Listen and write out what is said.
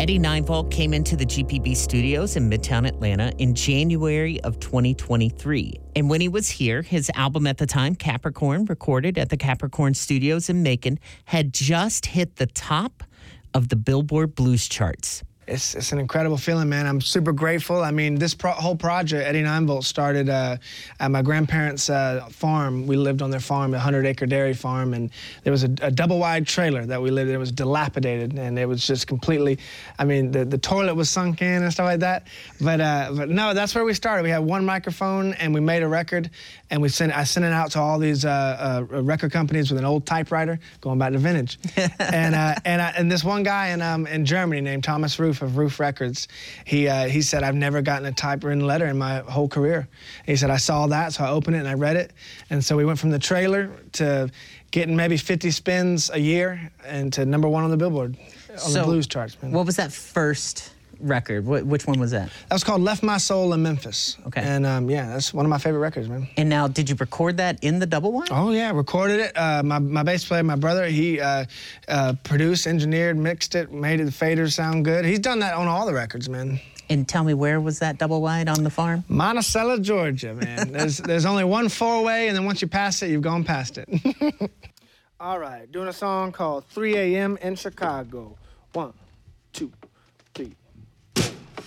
Eddie Ninevolt came into the GPB studios in Midtown Atlanta in January of 2023. And when he was here, his album at the time, Capricorn, recorded at the Capricorn Studios in Macon, had just hit the top of the Billboard Blues charts. It's an incredible feeling, man. I'm super grateful. I mean, this whole project, Eddie Ninevolt, started at my grandparents' farm. We lived on their farm, a 100-acre dairy farm, and there was a double-wide trailer that we lived in. It was dilapidated, and it was just completely, I mean, the toilet was sunk in and stuff like that. But no, that's where we started. We had one microphone, and we made a record, and I sent it out to all these record companies with an old typewriter, going back to vintage. and this one guy in Germany named Thomas Roof of Roof Records, he said, I've never gotten a typewritten letter in my whole career. He said, I saw that, so I opened it and I read it. And so we went from the trailer to getting maybe 50 spins a year and to #1 on the Billboard, on the blues charts, man. What was that first record? Which one was that? That was called Left My Soul in Memphis. Okay. And yeah, that's one of my favorite records, man. And now, did you record that in the double wide? Oh yeah, recorded it. My bass player, my brother, he produced, engineered, mixed it, made the faders sound good. He's done that on all the records, man. And tell me, where was that double wide on the farm? Monticello, Georgia, man. There's only one four-way, and then once you pass it, you've gone past it. All right, doing a song called 3 a.m. in Chicago. 1, 2.